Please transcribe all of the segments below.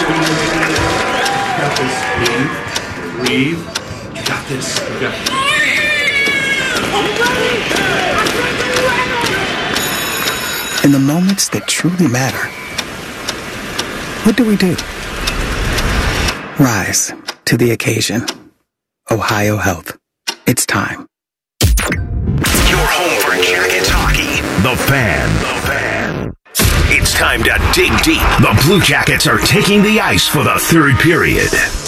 Got this. Breathe. You got this. You got this. In the moments that truly matter, what do? Rise to the occasion. Ohio Health. It's time. Your home for Jackets hockey. The Fan. It's time to dig deep. The Blue Jackets are taking the ice for the third period.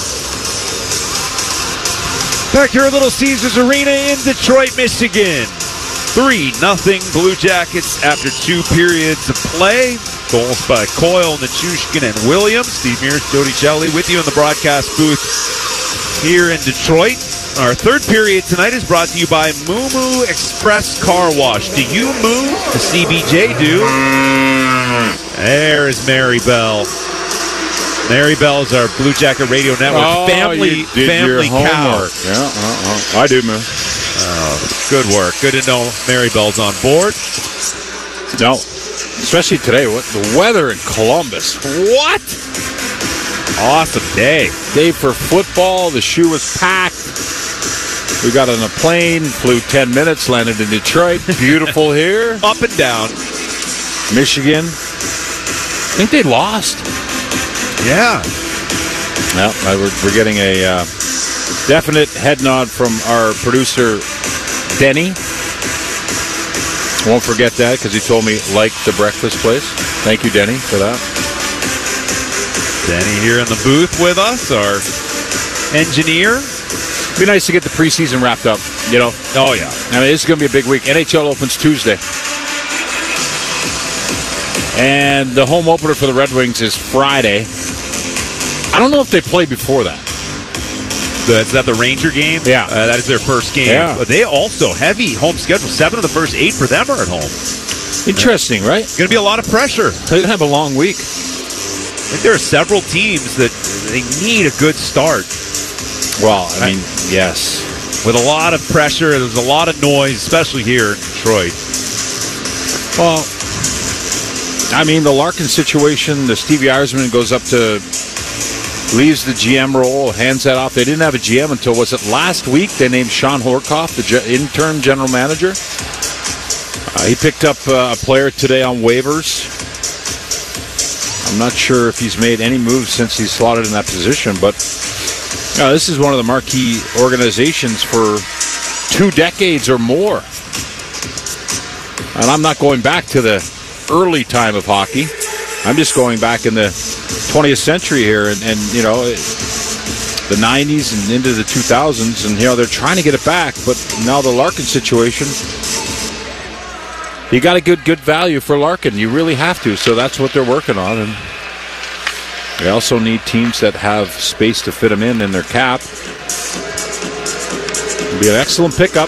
Back here at Little Caesars Arena in Detroit, Michigan. 3-0 Blue Jackets after 2 periods of play. Goals by Coyle, Nichushkin, and Williams. Steve Mears, Jody Shelley with you in the broadcast booth here in Detroit. Our third period tonight is brought to you by Moo Moo Express Car Wash. Do you move? The CBJ do. There is Mary Bell. Mary Bell is our Blue Jacket Radio Network family cow. Yeah, I do, man. Good work. Good to know Mary Bell's on board. No, especially today. What the weather in Columbus? What? Awesome day. Day for football. The shoe was packed. We got on a plane, flew 10 minutes, landed in Detroit. Beautiful here. Up and down. Michigan. I think they lost. Yeah. Well, we're getting a definite head nod from our producer, Denny. Won't forget that because he told me, like the breakfast place. Thank you, Denny, for that. Denny here in the booth with us, our engineer. Be nice to get the preseason wrapped up, you know. Oh, yeah. I mean, this is going to be a big week. NHL opens Tuesday. And the home opener for the Red Wings is Friday. I don't know if they play before that. Is that the Ranger game? Yeah. That is their first game. Yeah. But they also, heavy home schedule. 7 of the first 8 for them are at home. Interesting, right? Going to be a lot of pressure. They're going to have a long week. I think there are several teams that they need a good start. Well, I mean, yes. With a lot of pressure, there's a lot of noise, especially here in Detroit. Well, I mean, the Larkin situation, the Stevie Yzerman goes up to, leaves the GM role, hands that off. They didn't have a GM until, was it last week? They named Sean Horkoff, the interim general manager. He picked up a player today on waivers. I'm not sure if he's made any moves since he's slotted in that position, but this is one of the marquee organizations for 2 decades or more. And I'm not going back to the early time of hockey. I'm just going back in the 20th century here and you know, the 90s and into the 2000s, and you know, they're trying to get it back, but now the Larkin situation, you got a good value for Larkin. You really have to, so that's what they're working on. And they also need teams that have space to fit him in their cap. It'll be an excellent pickup.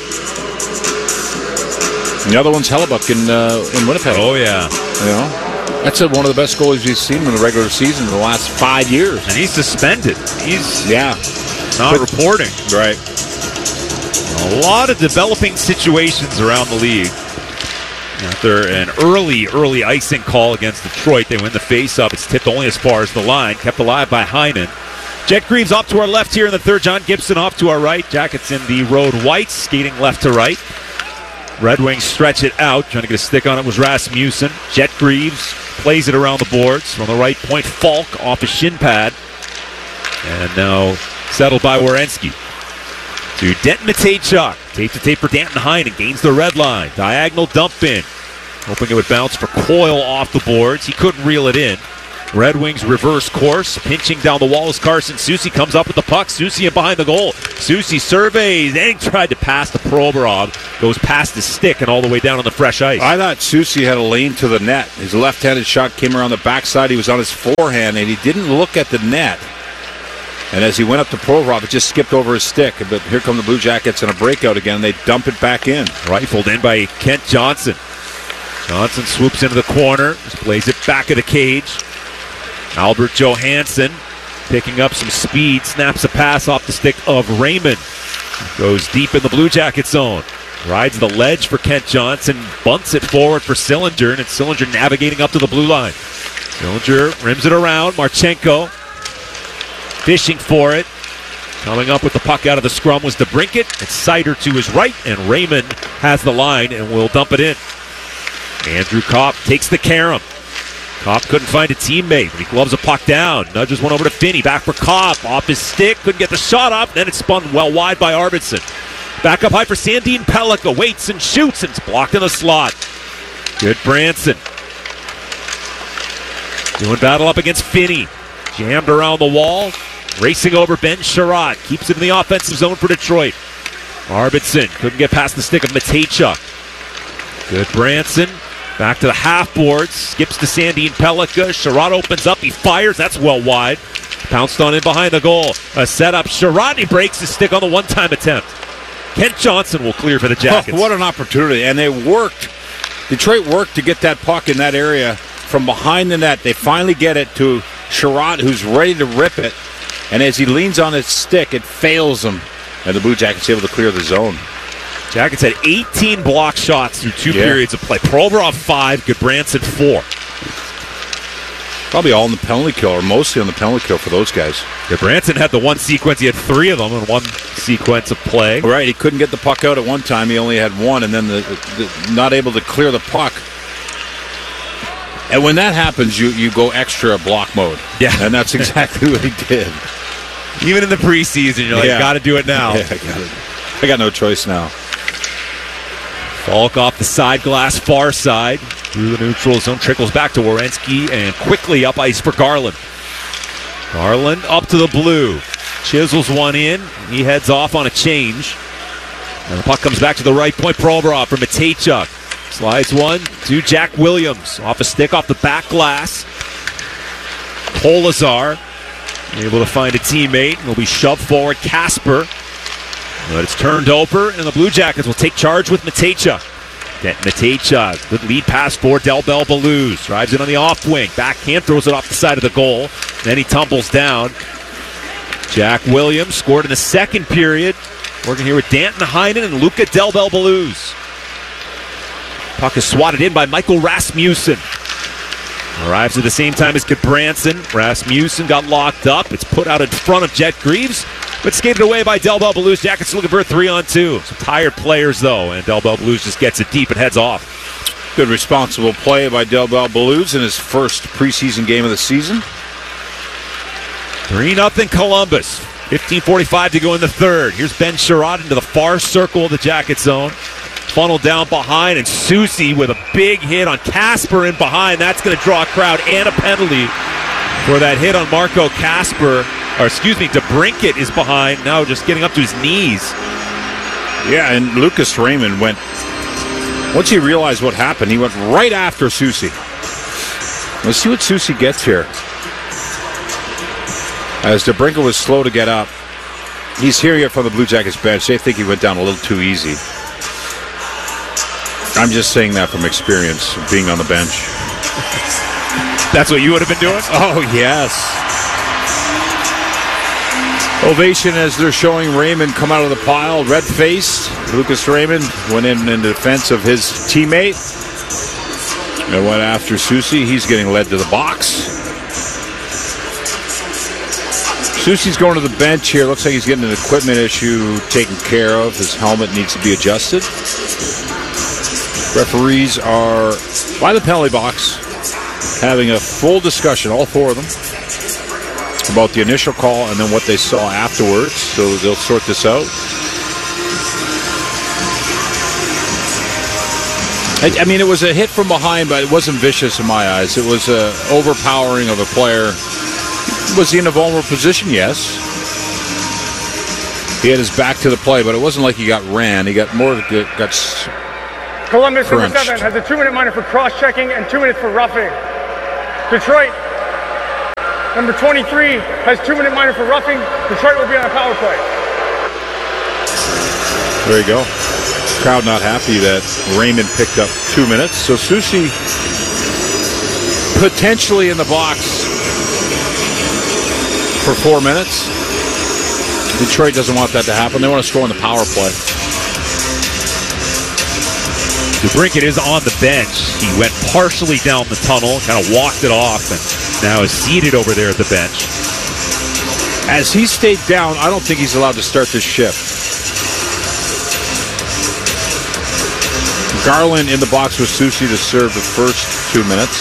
And the other one's Hellebuck in Winnipeg. Oh, yeah. You know, that's one of the best goalies we've seen in the regular season in the last 5 years. And he's suspended. He's not reporting. Right. A lot of developing situations around the league. After an early icing call against Detroit, they win the face-up. It's tipped only as far as the line, kept alive by Heinen. Jet Greaves off to our left here in the third. John Gibson off to our right. Jackets in the road whites, skating left to right. Red Wings stretch it out. Trying to get a stick on it was Rasmussen. Jet Greaves plays it around the boards. From the right point, Falk off his shin pad. And now settled by Werenski. To Denton Mateychuk. Tape to tape for Danton Heinen. Gains the red line. Diagonal dump in. Hoping it would bounce for Coyle off the boards. He couldn't reel it in. Red Wings reverse course. Pinching down the wall is Carson Soucy. Comes up with the puck. Soucy in behind the goal. Soucy surveys. Then he tried to pass to Provorov. Goes past the stick and all the way down on the fresh ice. I thought Soucy had a lane to the net. His left-handed shot came around the backside. He was on his forehand, and he didn't look at the net. And as he went up to Provorov, it just skipped over his stick. But here come the Blue Jackets in a breakout again. They dump it back in. Rifled in by Kent Johnson. Johnson swoops into the corner. Just plays it back of the cage. Albert Johansson picking up some speed. Snaps a pass off the stick of Raymond. Goes deep in the Blue Jacket zone. Rides the ledge for Kent Johnson. Bunts it forward for Sillinger. And it's Sillinger navigating up to the blue line. Sillinger rims it around. Marchenko fishing for it. Coming up with the puck out of the scrum was DeBrincat. It's Sider to his right, and Raymond has the line and will dump it in. Andrew Kopp takes the carom. Kopp couldn't find a teammate, but he gloves a puck down. Nudges one over to Finney. Back for Kopp. Off his stick. Couldn't get the shot up. Then it's spun well wide by Arvidsson. Back up high for Sandin Pellikka. Waits and shoots, and it's blocked in the slot. Good Branson. Doing battle up against Finney. Jammed around the wall. Racing over Ben Sherratt. Keeps it in the offensive zone for Detroit. Arvidsson couldn't get past the stick of Matejchuk. Good Branson. Back to the half boards. Skips to Sandin Pellikka. Sherratt opens up. He fires. That's well wide. Pounced on in behind the goal. A setup. Sherratt. He breaks his stick on the one-time attempt. Kent Johnson will clear for the Jackets. Oh, what an opportunity. And they worked. Detroit worked to get that puck in that area from behind the net. They finally get it to Sherratt, who's ready to rip it. And as he leans on his stick, it fails him. And the Blue Jackets able to clear the zone. Jackets had 18 block shots through two periods of play. Provorov 5, Goodbranson 4. Probably all in the penalty kill, or mostly on the penalty kill for those guys. Goodbranson had the one sequence. He had 3 of them in one sequence of play. Right, he couldn't get the puck out at one time. He only had one, and then the not able to clear the puck. And when that happens, you go extra block mode. Yeah. And that's exactly what he did. Even in the preseason, you're like, got to do it now. Yeah, I got no choice now. Falk off the side glass, far side. Through the neutral zone, trickles back to Werenski, and quickly up ice for Garland. Garland up to the blue. Chisels one in. He heads off on a change. And the puck comes back to the right point. Provorov for Matejchuk. Slides one to Jack Williams. Off a stick off the back glass. Kolazar able to find a teammate. Will be shoved forward. Casper. But it's turned over, and the Blue Jackets will take charge with Matejchuk. Matejchuk, good lead pass for Del Bel Belluz. Drives it on the off wing. Backhand, throws it off the side of the goal. Then he tumbles down. Jack Williams scored in the second period. Working here with Danton Heinen and Luca Del Bel Belluz. Puck is swatted in by Michael Rasmussen. Arrives at the same time as Goodbranson. Rasmussen got locked up. It's put out in front of Jet Greaves, but skated away by Del Bel Belluz. Jackets looking for a 3-on-2. Some tired players, though, and Del Bel Belluz just gets it deep and heads off. Good responsible play by Del Bel Belluz in his first preseason game of the season. 3-0 Columbus. 15:45 to go in the third. Here's Ben Sherratt into the far circle of the Jacket zone. Funneled down behind, and Soucy with a big hit on Casper in behind. That's going to draw a crowd and a penalty for that hit on Marco Casper. Or excuse me, DeBrincat is behind, now just getting up to his knees. Yeah, and Lucas Raymond went, once he realized what happened, he went right after Soucy. Let's see what Soucy gets here. As DeBrincat was slow to get up, he's hearing it from the Blue Jackets bench. They think he went down a little too easy. I'm just saying that from experience, being on the bench. That's what you would have been doing? Oh, yes. Ovation as they're showing Raymond come out of the pile, red-faced. Lucas Raymond went in defense of his teammate and went after Soucy. He's getting led to the box. Soucy's going to the bench here. Looks like he's getting an equipment issue taken care of. His helmet needs to be adjusted. Referees are by the penalty box having a full discussion, all 4 of them, about the initial call and then what they saw afterwards. So they'll sort this out. I mean, it was a hit from behind, but it wasn't vicious in my eyes. It was an overpowering of a player. Was he in a vulnerable position? Yes. He had his back to the play, but it wasn't like he got ran. He got more, Columbus, number 7, has a 2-minute minor for cross-checking and 2 minutes for roughing. Detroit, number 23, has 2-minute minor for roughing. Detroit will be on a power play. There you go. Crowd not happy that Raymond picked up 2 minutes. So Soucy potentially in the box for 4 minutes. Detroit doesn't want that to happen. They want to score on the power play. DeBrincat is on the bench. He went partially down the tunnel, kind of walked it off, and now is seated over there at the bench. As he stayed down, I don't think he's allowed to start this shift. Garland in the box with Soucy to serve the first 2 minutes.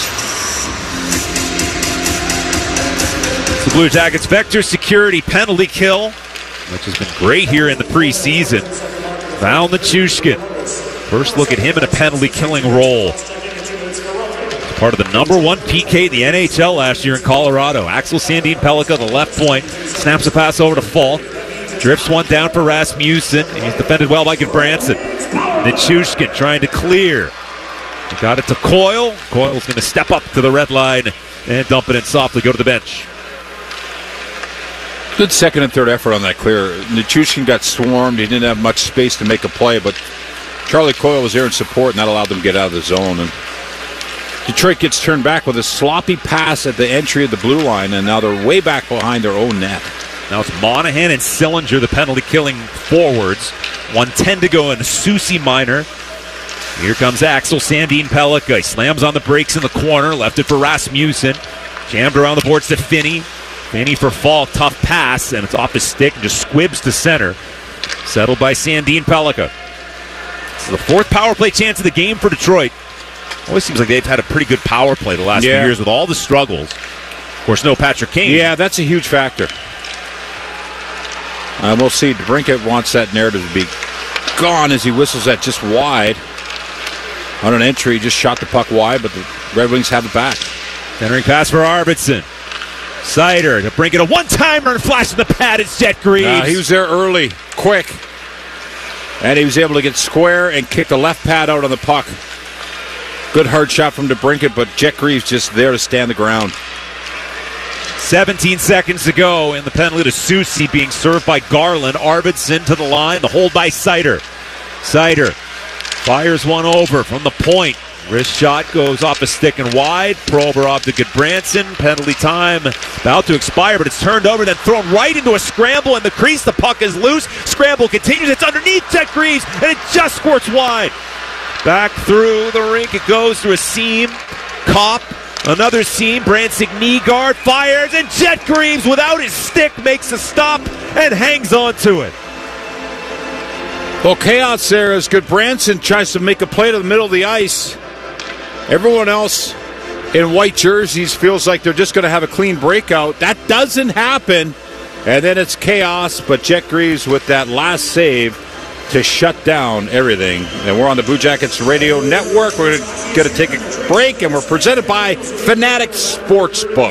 The Blue Jackets vector security penalty kill, which has been great here in the preseason. Val Nichushkin. First look at him in a penalty killing role. Part of the number one PK in the NHL last year in Colorado. Axel Sandin Pellikka, the left point, snaps a pass over to Falk. Drifts one down for Rasmussen. He's defended well by Goodbranson. Nichushkin trying to clear. He got it to Coyle. Coyle's going to step up to the red line and dump it in softly, go to the bench. Good second and third effort on that clear. Nichushkin got swarmed. He didn't have much space to make a play, but Charlie Coyle was there in support, and that allowed them to get out of the zone. And Detroit gets turned back with a sloppy pass at the entry of the blue line, and now they're way back behind their own net. Now it's Monahan and Sillinger, the penalty-killing forwards. 1:10 to go in Soucy minor. Here comes Axel Sandin Pellikka. He slams on the brakes in the corner, left it for Rasmussen. Jammed around the boards to Finney. Finney for Falk, tough pass, and it's off his stick and just squibs to center. Settled by Sandin Pellikka. It's the fourth power play chance of the game for Detroit. Always seems like they've had a pretty good power play the last few years with all the struggles. Of course, no Patrick Kane. Yeah, that's a huge factor. We'll see. DeBrincat wants that narrative to be gone as he whistles that just wide. On an entry, he just shot the puck wide, but the Red Wings have it back. Centering pass for Arvidsson. Seider to bring it a one-timer and flash in the pad. It's Jet Greaves. He was there early, quick. And he was able to get square and kick the left pad out on the puck. Good hard shot from DeBrincat, but Jet Greaves just there to stand the ground. 17 seconds to go, and the penalty to Soucy being served by Garland. Arvidsson to the line, the hold by Seider. Seider fires one over from the point. Wrist shot goes off a stick and wide. Provorov to Goodbranson. Penalty time about to expire, but it's turned over, then thrown right into a scramble in the crease. The puck is loose. Scramble continues. It's underneath Jet Greaves, and it just squirts wide. Back through the rink. It goes through a seam. Kopp. Another seam. Branson knee guard fires, and Jet Greaves, without his stick, makes a stop and hangs on to it. Well, chaos there as Goodbranson tries to make a play to the middle of the ice. Everyone else in white jerseys feels like they're just going to have a clean breakout. That doesn't happen. And then it's chaos, but Jet Greaves with that last save to shut down everything. And we're on the Blue Jackets Radio Network. We're going to take a break, and we're presented by Fanatic Sportsbook.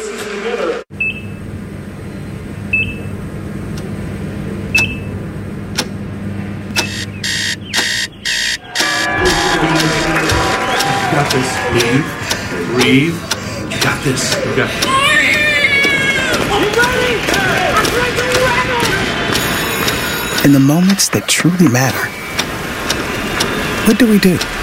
You got this. Breathe. You got this. You got this. In the moments that truly matter, what do?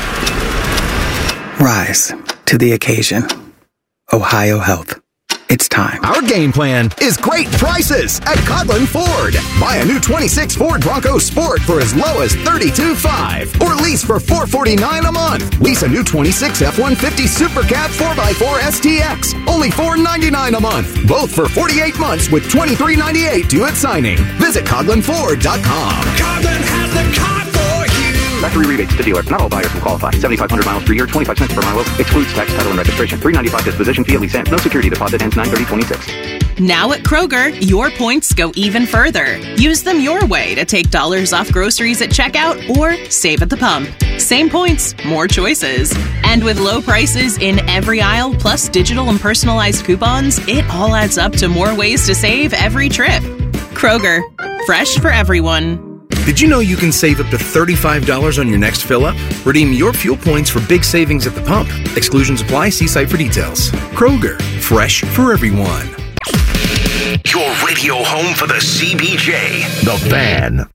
Rise to the occasion. Ohio Health. It's time. Our game plan is great prices at Coghlan Ford. Buy a new 26 Ford Bronco Sport for as low as $32,500 or lease for $449 a month. Lease a new 26 F-150 Super Cab 4x4 STX, only $499 a month. Both for 48 months with $23.98 due at signing. Visit CoglanFord.com. Coghlan has the car for you. Factory rebates to dealer. Not all buyers will qualify. 7,500 miles per year, 25 cents per mile. Excludes tax, title, and registration. $395 disposition fee at lease ends. No security deposit ends 9/30/26. Now at Kroger, your points go even further. Use them your way to take dollars off groceries at checkout or save at the pump. Same points, more choices. And with low prices in every aisle, plus digital and personalized coupons, it all adds up to more ways to save every trip. Kroger, fresh for everyone. Did you know you can save up to $35 on your next fill-up? Redeem your fuel points for big savings at the pump. Exclusions apply. See site for details. Kroger, fresh for everyone. Your radio home for the CBJ, The Fan.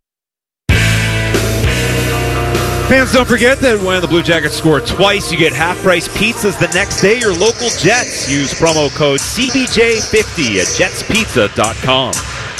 Fans, don't forget that when the Blue Jackets score twice, you get half-price pizzas the next day. Your local Jets. Use promo code CBJ50 at jetspizza.com.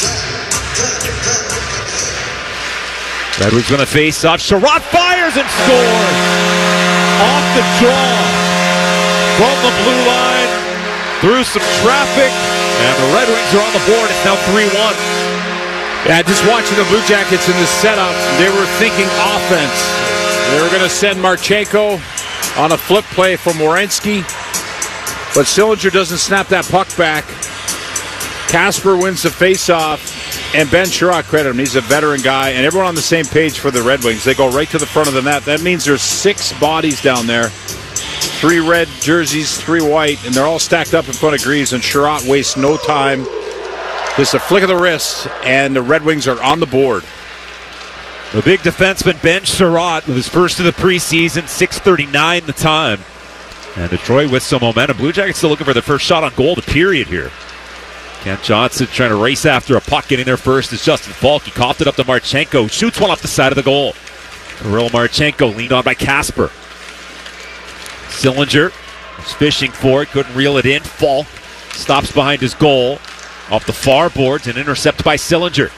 Red Wings going to face off. Sherratt fires and scores. Off the draw. From the blue line. Through some traffic. And the Red Wings are on the board. It's now 3-1. Yeah, just watching the Blue Jackets in the setup, they were thinking offense. They were going to send Marchenko on a flip play from Werenski, but Sillinger doesn't snap that puck back. Casper wins the faceoff, and Ben Sherratt, credit him. He's a veteran guy, and everyone on the same page for the Red Wings. They go right to the front of the net. That means there's 6 bodies down there. 3 red jerseys, 3 white, and they're all stacked up in front of Greaves, and Sherratt wastes no time. Just a flick of the wrist, and the Red Wings are on the board. The big defenseman Ben Sherratt with his first of the preseason, 6:39 the time. And Detroit with some momentum. Blue Jackets still looking for their first shot on goal, the period here. Kent Johnson trying to race after a puck. Getting there first is Justin Falk. He coughed it up to Marchenko. Shoots one off the side of the goal. Kirill Marchenko leaned on by Casper. Sillinger was fishing for it. Couldn't reel it in. Falk stops behind his goal. Off the far boards and intercepted by Sillinger.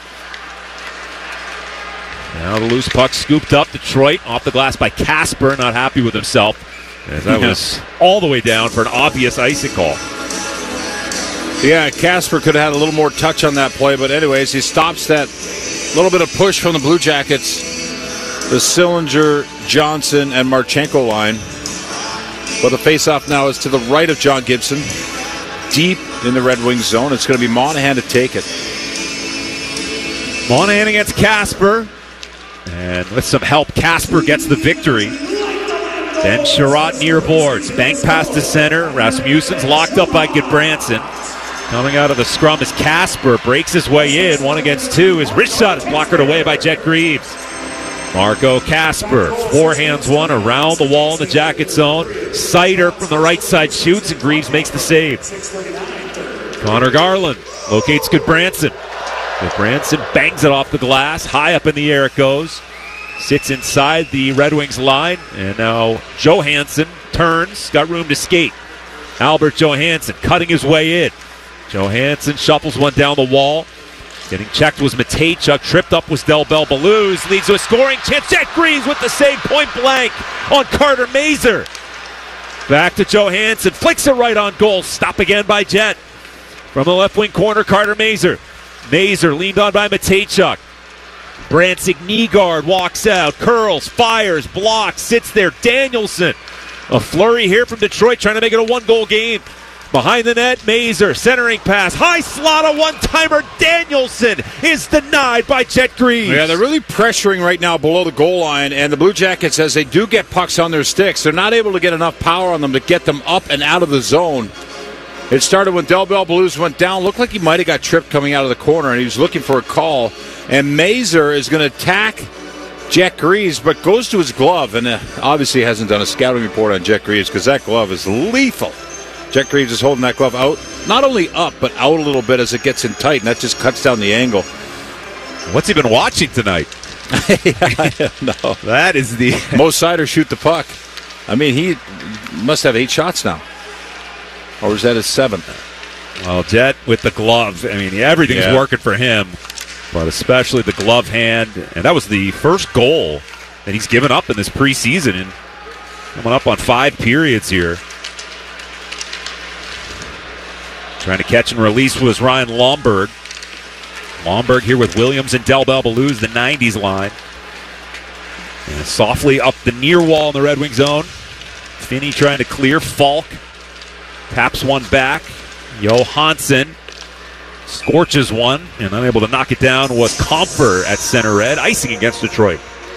Now the loose puck scooped up. Detroit off the glass by Casper. Not happy with himself. As that was all the way down for an obvious icing call. Yeah, Casper could have had a little more touch on that play, but anyways, he stops that little bit of push from the Blue Jackets. The Sillinger, Johnson, and Marchenko line. But the faceoff now is to the right of John Gibson. Deep in the Red Wings zone. It's going to be Monahan to take it. Monahan against Casper. And with some help, Casper gets the victory. Ben Sherratt near boards. Bank pass to center. Rasmussen's locked up by Goodbranson. Coming out of the scrum is Casper. Breaks his way in. 1 against 2. His wrist shot is blocked away by Jet Greaves. Marco Casper forehands one around the wall in the Jacket zone. Sider from the right side shoots, and Greaves makes the save. Connor Garland locates Goodbranson. Goodbranson bangs it off the glass. High up in the air it goes. Sits inside the Red Wings line, and now Johansson turns, got room to skate. Albert Johansson cutting his way in. Johansson shuffles one down the wall. Getting checked was Matejchuk. Tripped up was Del Bel Belluz. Leads to a scoring chance. Jet Greaves with the save, point blank on Carter Mazur. Back to Johansson. Flicks it right on goal. Stop again by Jet. From the left wing corner, Carter Mazur. Mazur leaned on by Matejchuk. Bransig knee guard walks out. Curls, fires, blocks, sits there. Danielson. A flurry here from Detroit trying to make it a 1-goal game. Behind the net, Mazur, centering pass, high slot, a one-timer. Danielson is denied by Jet Greaves. Yeah, they're really pressuring right now below the goal line, and the Blue Jackets, as they do get pucks on their sticks, they're not able to get enough power on them to get them up and out of the zone. It started when Del Bel Belluz went down. Looked like he might have got tripped coming out of the corner, and he was looking for a call. And Mazur is going to attack Jet Greaves, but goes to his glove, and obviously hasn't done a scouting report on Jet Greaves because that glove is lethal. Jet Greaves is holding that glove out, not only up, but out a little bit as it gets in tight, and that just cuts down the angle. What's he been watching tonight? I don't know. That is the... Mo Sider shoot the puck. I mean, he must have 8 shots now. Or is that his 7th? Well, Jet with the glove. I mean, everything's working for him, but especially the glove hand. And that was the first goal that he's given up in this preseason, and coming up on 5 periods here. Trying to catch and release was Ryan Lomberg. Lomberg here with Williams and Del Bel Belluz, the 90s line. And softly up the near wall in the Red Wing zone. Finney trying to clear. Falk taps one back. Johansson scorches one, and unable to knock it down was Compher at center red, icing against Detroit.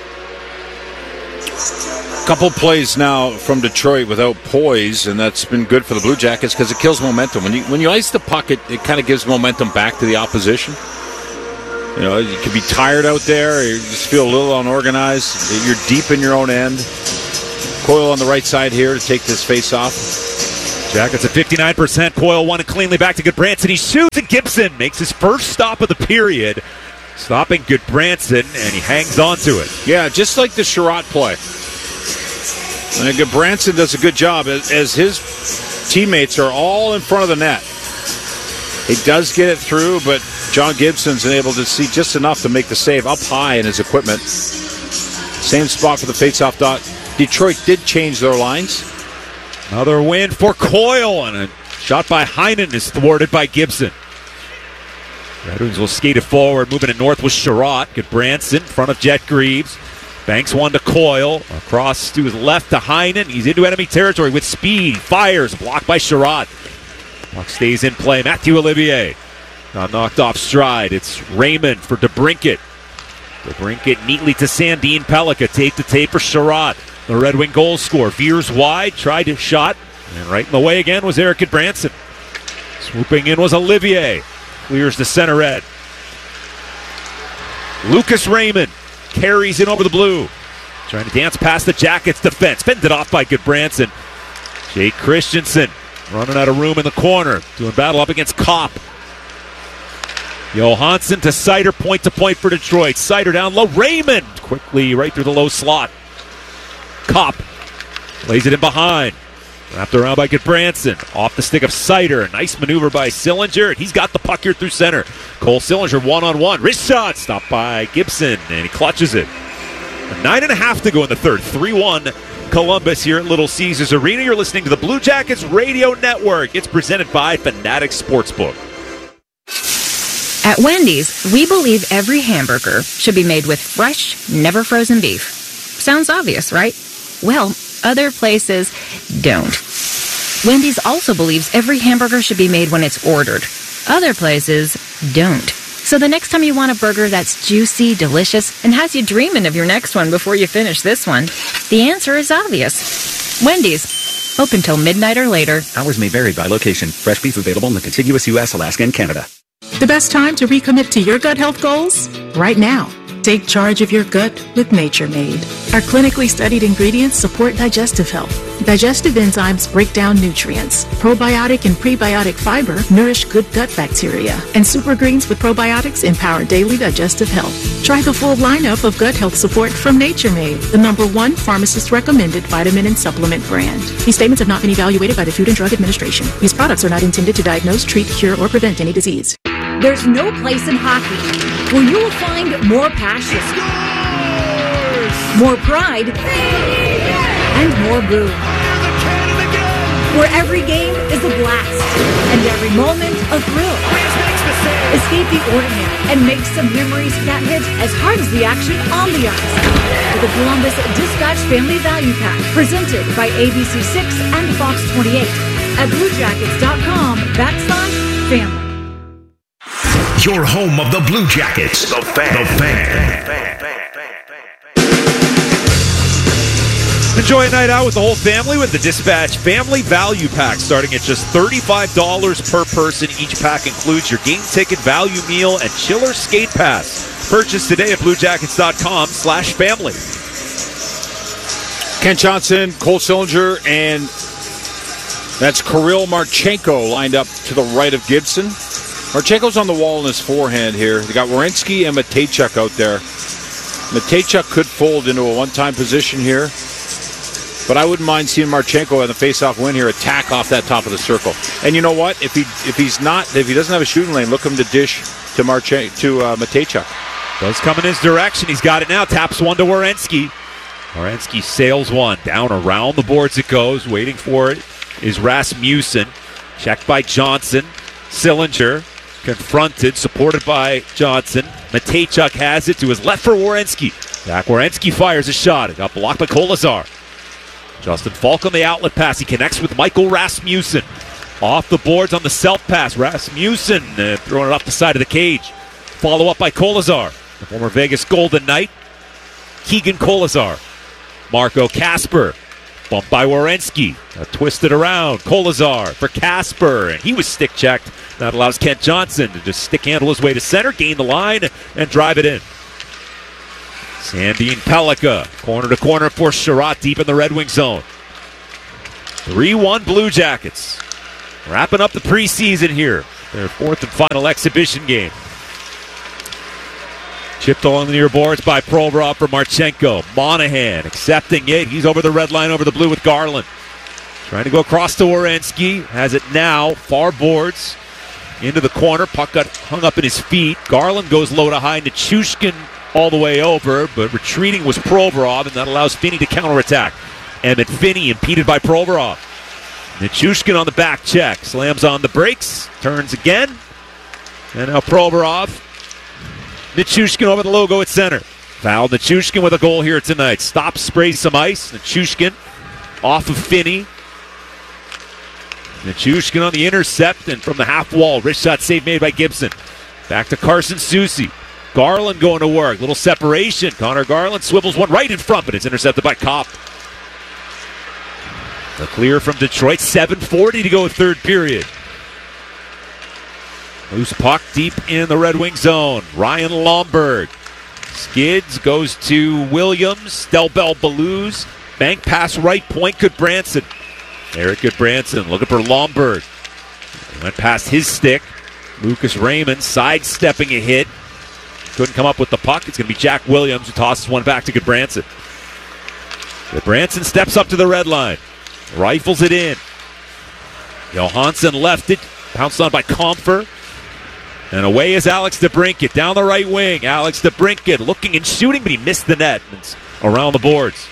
Couple plays now from Detroit without poise, and that's been good for the Blue Jackets because it kills momentum. When you ice the puck, it kind of gives momentum back to the opposition. You know, you can be tired out there, or you just feel a little unorganized. You're deep in your own end. Coyle on the right side here to take this face-off. Jackets at 59%. Coyle won it cleanly back to Goodbranson. He shoots, and Gibson makes his first stop of the period, stopping Goodbranson, and he hangs on to it. Yeah, just like the Sherratt play. And Goodbranson does a good job as his teammates are all in front of the net. He does get it through, but John Gibson's able to see just enough to make the save up high in his equipment. Same spot for the faceoff dot. Detroit did change their lines. Another win for Coyle, and a Shot by Heinen is thwarted by Gibson. Red Wings will skate it forward. Moving it north with Sherratt. Goodbranson in front of Jet Greaves. Banks one to Coyle. Across to his left to Heinen. He's into enemy territory with speed. Fires. Blocked by Sherratt. Puck stays in play. Matthew Olivier. Not knocked off stride. It's Raymond for DeBrincat. DeBrincat neatly to Sandin Pellikka. Tape to tape for Sherratt. The Red Wing goal scorer. Veers wide. Tried to shot. And right in the way again was Eric Goodbranson. Swooping in was Olivier. Clears the center red. Lucas Raymond carries in over the blue. Trying to dance past the Jackets defense. Fended off by Goodbranson. Jake Christensen running out of room in the corner. Doing battle up against Kopp. Johansson to Seider. Point to point for Detroit. Seider down low. Raymond quickly right through the low slot. Kopp lays it in behind. Wrapped around by Goodbranson. Off the stick of Seider. Nice maneuver by Sillinger. He's got the puck here through center. Cole Sillinger one-on-one. Wrist shot. Stopped by Gibson. And he clutches it. 9.5 to go in the third. 3-1 Columbus here at Little Caesars Arena. You're listening to the Blue Jackets Radio Network. It's presented by Fanatics Sportsbook. At Wendy's, we believe every hamburger should be made with fresh, never frozen beef. Sounds obvious, right? Well, other places don't. Wendy's also believes every hamburger should be made when it's ordered. Other places don't. So the next time you want a burger that's juicy, delicious, and has you dreaming of your next one before you finish this one, the answer is obvious. Wendy's. Open till midnight or later. Hours may vary by location. Fresh beef available in the contiguous U.S., Alaska, and Canada. The best time to recommit to your gut health goals? Right now. Take charge of your gut with Nature Made. Our clinically studied ingredients support digestive health. Digestive enzymes break down nutrients. Probiotic and prebiotic fiber nourish good gut bacteria. And super greens with probiotics empower daily digestive health. Try the full lineup of gut health support from Nature Made, the #1 pharmacist-recommended vitamin and supplement brand. These statements have not been evaluated by the Food and Drug Administration. These products are not intended to diagnose, treat, cure, or prevent any disease. There's no place in hockey where you will find more passion, more pride, and more boom. Where every game is a blast and every moment a thrill. Escape the ordinary and make some memories that hit as hard as the action on the ice. With the Columbus Dispatch Family Value Pack presented by ABC6 and Fox 28 at BlueJackets.com/family. Your home of the Blue Jackets. The Fan. Enjoy a night out with the whole family with the Dispatch Family Value Pack, starting at just $35 per person. Each pack includes your game ticket, value meal, and chiller skate pass. Purchase today at BlueJackets.com/family. Kent Johnson, Cole Sillinger, and that's Kirill Marchenko lined up to the right of Gibson. Marchenko's on the wall in his forehand here. They got Werenski and Matejchuk out there. Matejchuk could fold into a one-time position here, but I wouldn't mind seeing Marchenko in the face-off win here attack off that top of the circle. And you know what? If he doesn't have a shooting lane, look him to dish to Matejchuk. Does come in his direction. He's got it now. Taps one to Werenski. Werenski sails one down around the boards. It goes. Waiting for it is Rasmussen. Checked by Johnson. Sillinger. Confronted, supported by Johnson. Matejchuk has it to his left for Werenski. Back Werenski fires a shot. It got blocked by Kolesar. Justin Falk on the outlet pass. He connects with Michael Rasmussen. Off the boards on the self-pass. Rasmussen throwing it off the side of the cage. Follow up by Kolesar. The former Vegas Golden Knight. Keegan Kolesar. Marco Kasper. Bumped by Werenski. Twisted around. Kolesar for Kasper. And he was stick-checked. That allows Kent Johnson to just stick-handle his way to center, gain the line, and drive it in. Sandin Pellikka, corner to corner for Sherratt, deep in the Red Wing zone. 3-1 Blue Jackets. Wrapping up the preseason here. Their fourth and final exhibition game. Chipped along the near boards by Provorov for Marchenko. Monahan accepting it. He's over the red line, over the blue with Garland. Trying to go across to Werenski. Has it now. Far boards. Into the corner. Puck got hung up in his feet. Garland goes low to high. Nichushkin all the way over, but retreating was Provorov, and that allows Finney to counterattack. Emmett Finney impeded by Provorov. Nichushkin on the back check. Slams on the brakes. Turns again. And now Provorov. Nichushkin over the logo at center. Foul Nichushkin with a goal here tonight. Stops, sprays some ice. Nichushkin off of Finney. Nichushkin on the intercept and from the half wall. Wrist shot save made by Gibson. Back to Carson Soucy. Garland going to work. Little separation. Connor Garland swivels one right in front, but it's intercepted by Kopp. The clear from Detroit. 7:40 to go third period. Loose puck deep in the Red Wing zone. Ryan Lomberg skids, goes to Williams. Stelbel Belouz. Bank pass right point. Goodbranson. Eric Goodbranson looking for Lomberg. Went past his stick. Lucas Raymond sidestepping a hit. Couldn't come up with the puck. It's going to be Jack Williams who tosses one back to Goodbranson. Goodbranson steps up to the red line. Rifles it in. Johansson left it. Pounced on by Comfer. And away is Alex DeBrincat down the right wing. Alex DeBrincat looking and shooting, but he missed the net. It's around the boards.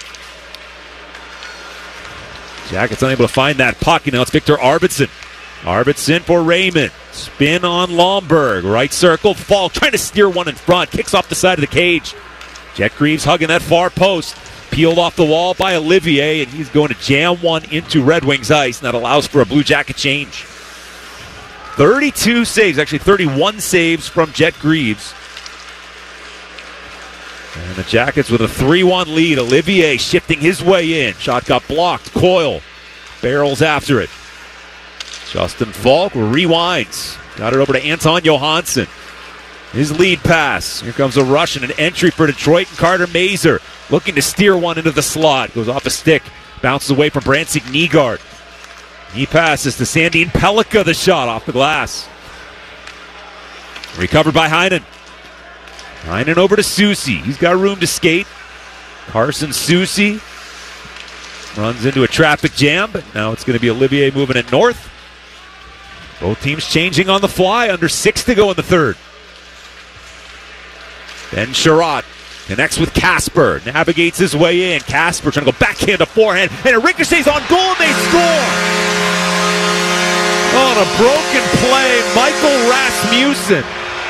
Jackets unable to find that puck. And now it's Victor Arvidsson. Arvidsson for Raymond. Spin on Lomberg. Right circle. Falk trying to steer one in front. Kicks off the side of the cage. Jet Greaves hugging that far post. Peeled off the wall by Olivier, and he's going to jam one into Red Wings ice, and that allows for a Blue Jacket change. 32 saves, actually 31 saves from Jet Greaves. And the Jackets with a 3-1 lead. Olivier shifting his way in. Shot got blocked. Coyle barrels after it. Justin Falk rewinds. Got it over to Anton Johansson. His lead pass. Here comes a rush and an entry for Detroit, and Carter Mazur looking to steer one into the slot. Goes off a stick. Bounces away from Brantsik Nygaard. He passes to Sandin Pellikka. The shot off the glass. Recovered by Heinen. Heinen over to Soucy. He's got room to skate. Carson Soucy runs into a traffic jam, but now it's going to be Olivier moving it north. Both teams changing on the fly. Under 6 to go in the third. Ben Sherratt connects with Casper. Navigates his way in. Casper trying to go backhand to forehand. And it ricochets on goal and they score! On a broken play, Michael Rasmussen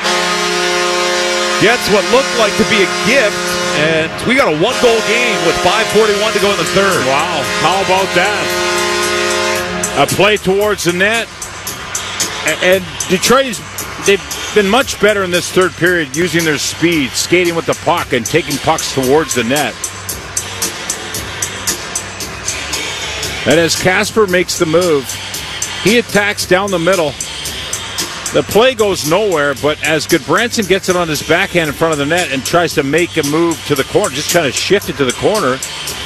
gets what looked like to be a gift. And we got a one-goal game with 5:41 to go in the third. Wow, how about that? A play towards the net. And Detroit, they've been much better in this third period using their speed, skating with the puck and taking pucks towards the net. And as Casper makes the move, he attacks down the middle. The play goes nowhere, but as Goodbranson gets it on his backhand in front of the net and tries to make a move to the corner, just kind of shift it to the corner,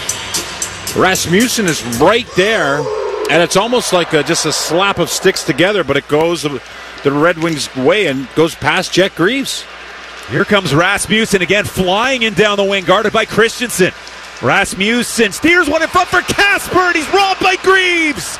Rasmussen is right there, and it's almost like just a slap of sticks together, but it goes the Red Wings' way and goes past Jet Greaves. Here comes Rasmussen again, flying in down the wing, guarded by Christensen. Rasmussen steers one in front for Casper, and he's robbed by Greaves.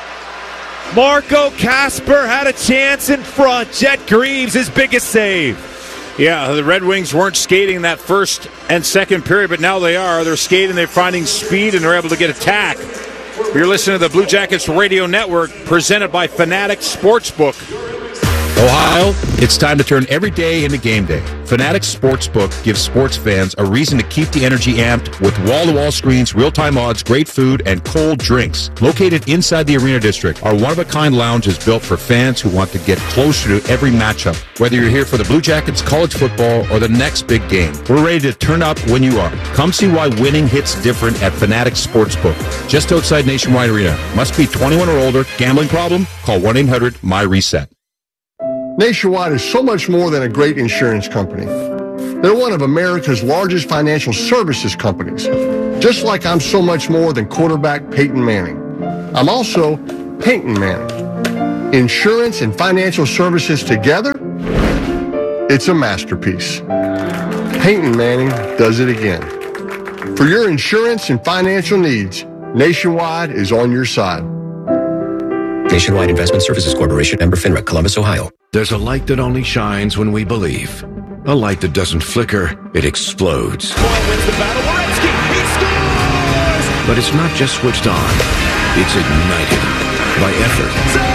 Marco Casper had a chance in front. Jet Greaves, his biggest save. Yeah, the Red Wings weren't skating that first and second period, but now they are. They're skating, they're finding speed, and they're able to get attack. You're listening to the Blue Jackets Radio Network, presented by Fanatics Sportsbook. Ohio, it's time to turn every day into game day. Fanatics Sportsbook gives sports fans a reason to keep the energy amped with wall-to-wall screens, real-time odds, great food, and cold drinks. Located inside the Arena District, our one-of-a-kind lounge is built for fans who want to get closer to every matchup. Whether you're here for the Blue Jackets, college football, or the next big game, we're ready to turn up when you are. Come see why winning hits different at Fanatics Sportsbook. Just outside Nationwide Arena. Must be 21 or older. Gambling problem? Call 1-800-MY-RESET. Nationwide is so much more than a great insurance company. They're one of America's largest financial services companies. Just like I'm so much more than quarterback Peyton Manning. I'm also Peyton Manning. Insurance and financial services together, it's a masterpiece. Peyton Manning does it again. For your insurance and financial needs, Nationwide is on your side. Nationwide Investment Services Corporation, member FINRA, Columbus, Ohio. There's a light that only shines when we believe. A light that doesn't flicker, it explodes. Wins the battle. Werenski, he scores! But it's not just switched on, it's ignited. by effort.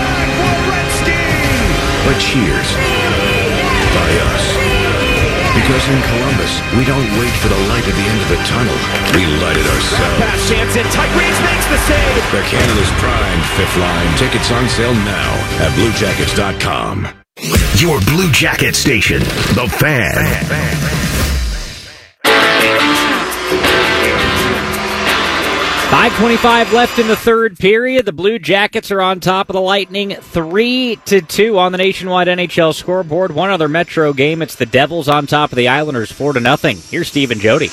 But cheers by us. Because in Columbus, we don't wait for the light at the end of the tunnel. We light it ourselves. Pass chance in. Tyrese makes the save. The Canada's prime fifth line. Tickets on sale now at BlueJackets.com. Your Blue Jacket station, The Fan. 5:25 left in the third period. The Blue Jackets are on top of the Lightning 3-2 on the nationwide NHL scoreboard. One other Metro game. It's the Devils on top of the Islanders 4-0. Here's Steve and Jody.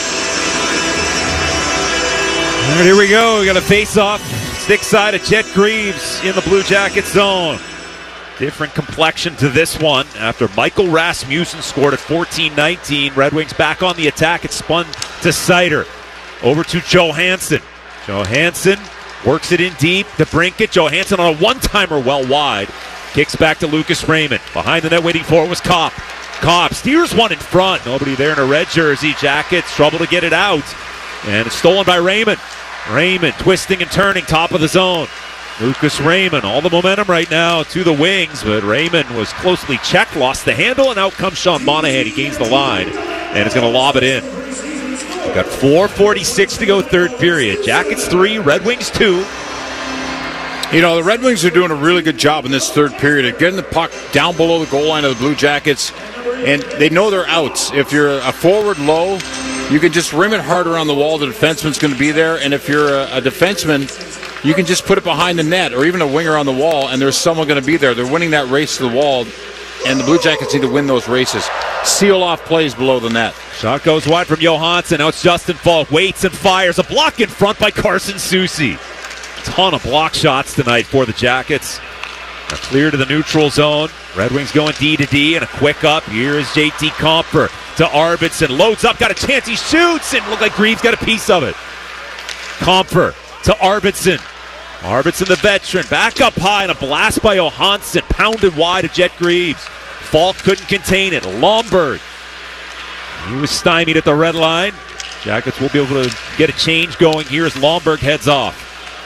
All right, here we go. We got a face-off. Stick side of Jet Greaves in the Blue Jacket zone. Different complexion to this one after Michael Rasmussen scored at 14-19. Red Wings back on the attack. It's spun to Seider. Over to Johansson. Johansson works it in deep to Brinkett. Johansson on a one-timer well wide. Kicks back to Lucas Raymond. Behind the net waiting for it was Kopp. Kopp steers one in front. Nobody there in a red jersey. Jackets trouble to get it out. And it's stolen by Raymond. Raymond twisting and turning, top of the zone. Lucas Raymond, all the momentum right now to the Wings, but Raymond was closely checked, lost the handle, and out comes Sean Monahan. He gains the line, and is going to lob it in. We've got 4:46 to go, third period. Jackets 3, Red Wings 2. You know, the Red Wings are doing a really good job in this third period of getting the puck down below the goal line of the Blue Jackets, and they know their outs. If you're a forward low, you can just rim it hard around the wall. The defenseman's going to be there, and if you're a defenseman, you can just put it behind the net or even a winger on the wall, and there's someone going to be there. They're winning that race to the wall, and the Blue Jackets need to win those races. Seal off plays below the net. Shot goes wide from Johansson. Now it's Justin Falk. Waits and fires. A block in front by Carson Soucy. Ton of block shots tonight for the Jackets. Now clear to the neutral zone. Red Wings going D to D, and a quick up. Here is JT Compher to Arvidsson. Loads up. Got a chance. He shoots, and looked like Greaves got a piece of it. Compher to Arvidsson. Arvidsson, the veteran, back up high, and a blast by Johansson, pounded wide of Jet Greaves. Falk couldn't contain it. Lomberg, he was stymied at the red line. Jackets will be able to get a change going here as Lomberg heads off.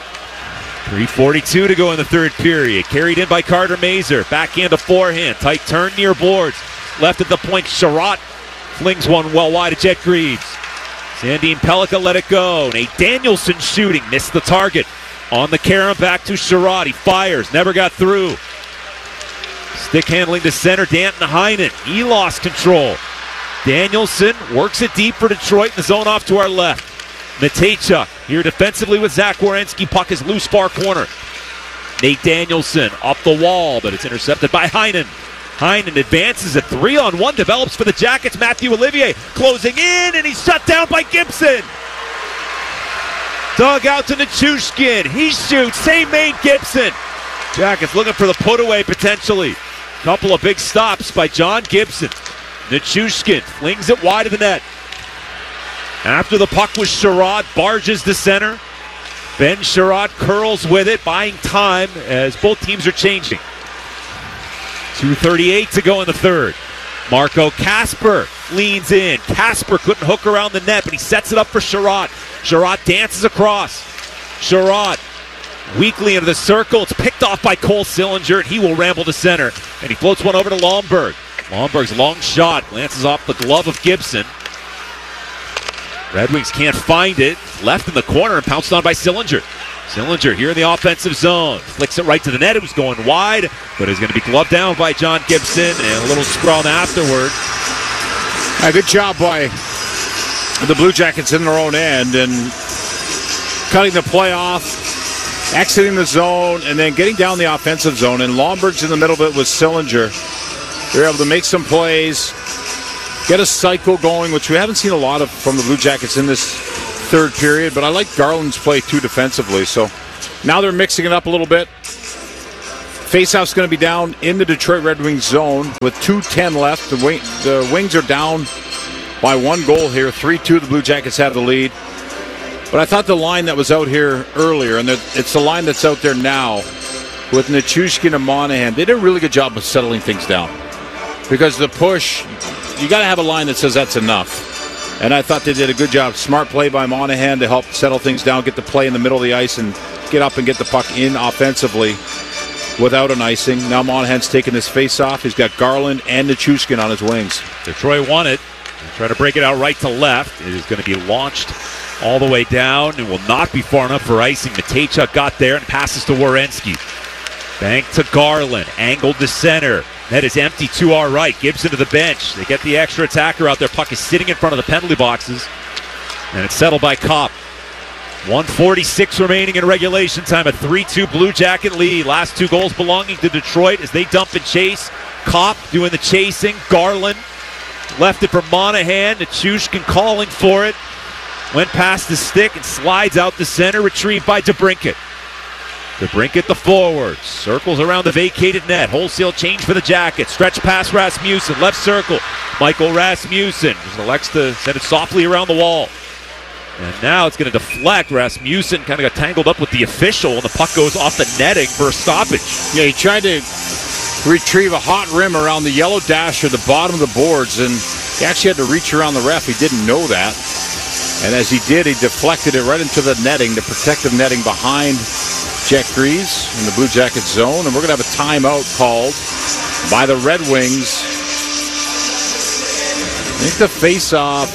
3:42 to go in the third period. Carried in by Carter Mazur. Backhand to forehand. Tight turn near boards. Left at the point. Sherratt flings one well wide of Jet Greaves. Sandine Pellikka let it go. Nate Danielson shooting. Missed the target. On the Karen, back to Sherratt. He fires. Never got through. Stick handling to center. Danton Heinen. He lost control. Danielson works it deep for Detroit in the zone off to our left. Matejchuk here defensively with Zach Werenski. Puck is loose far corner. Nate Danielson up the wall, but it's intercepted by Heinen. Heinen advances. A 3-on-1 develops for the Jackets. Matthew Olivier closing in, and he's shut down by Gibson. Dug out to Nichushkin. He shoots. Same made Gibson. Jackets looking for the put-away potentially. Couple of big stops by John Gibson. Nichushkin flings it wide of the net. After the puck was Sherratt, barges to center. Ben Sherratt curls with it, buying time as both teams are changing. 2:38 to go in the third. Marco Kasper leans in. Kasper couldn't hook around the net, but he sets it up for Sherratt. Sherratt dances across. Sherratt weakly into the circle. It's picked off by Cole Sillinger, and he will ramble to center. And he floats one over to Lomberg. Lomberg's long shot glances off the glove of Gibson. Red Wings can't find it. Left in the corner and pounced on by Sillinger. Sillinger here in the offensive zone. Flicks it right to the net. It was going wide, but is going to be gloved down by John Gibson, and a little scrum afterward. A good job by the Blue Jackets in their own end and cutting the play off, exiting the zone, and then getting down the offensive zone. And Lomberg's in the middle of it with Sillinger. They're able to make some plays, get a cycle going, which we haven't seen a lot of from the Blue Jackets in this third period, but I like Garland's play too defensively. So now they're mixing it up a little bit. Faceoff's going to be down in the Detroit Red Wings zone with 2:10 left. The Wings are down by one goal here. 3-2, the Blue Jackets have the lead. But I thought the line that was out here earlier, and it's the line that's out there now with Nichushkin and Monahan, they did a really good job of settling things down. Because the push, you got to have a line that says that's enough. And I thought they did a good job. Smart play by Monahan to help settle things down, get the play in the middle of the ice, and get up and get the puck in offensively without an icing. Now Monahan's taking his face off. He's got Garland and Nichushkin on his wings. Detroit won it. Try to break it out right to left. It is going to be launched all the way down and will not be far enough for icing. Matejchuk got there and passes to Werenski. Bank to Garland. Angled to center. Net is empty to our right. Gibson to the bench. They get the extra attacker out there. Puck is sitting in front of the penalty boxes. And it's settled by Kopp. 1:46 remaining in regulation time. A 3-2 Blue Jacket lead. Last two goals belonging to Detroit as they dump and chase. Kopp doing the chasing. Garland left it for Monahan. Nichushkin calling for it. Went past the stick and slides out the center. Retrieved by DeBrincat. DeBrincat the forward. Circles around the vacated net. Wholesale change for the Jackets. Stretch pass Rasmussen. Left circle. Michael Rasmussen just elects to send it softly around the wall. And now it's going to deflect. Rasmussen kind of got tangled up with the official, and the puck goes off the netting for a stoppage. Yeah, he tried to retrieve a hot rim around the yellow dash or the bottom of the boards, and he actually had to reach around the ref. He didn't know that. And as he did, he deflected it right into the netting, the protective netting behind Jet Greaves in the Blue Jacket zone. And we're going to have a timeout called by the Red Wings. I think the face-off,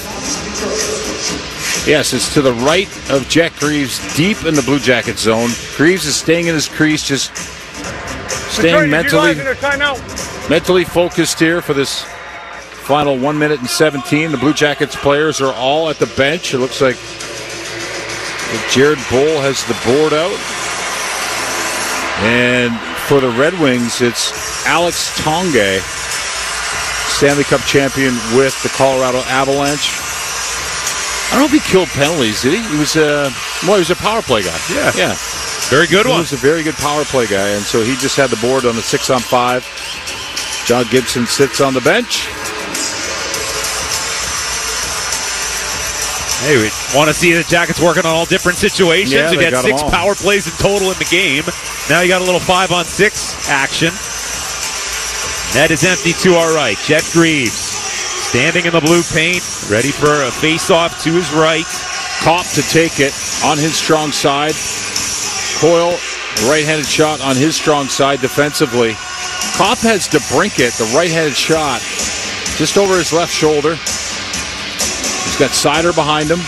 yes, it's to the right of Jet Greaves, deep in the Blue Jacket zone. Greaves is staying in his crease, just staying mentally focused here for this final 1 minute and 17. The Blue Jackets players are all at the bench. It looks like Jared Bull has the board out. And for the Red Wings, it's Alex Tongue, Stanley Cup champion with the Colorado Avalanche. I don't know if he killed penalties, did he? He was a power play guy. Yeah. Very good one. He was a very good power play guy, and so he just had the board on the 6-on-5. John Gibson sits on the bench. Hey, we want to see the Jackets working on all different situations. Yeah, We've had 6 all. power plays in total in the game. Now you got a little 5-on-6 action. Net is empty to our right. Jet Greaves standing in the blue paint, ready for a face-off to his right. Kopp to take it on his strong side. Coyle, right-handed shot on his strong side defensively. Kopp has DeBrincat, the right-handed shot, just over his left shoulder. He's got Seider behind him.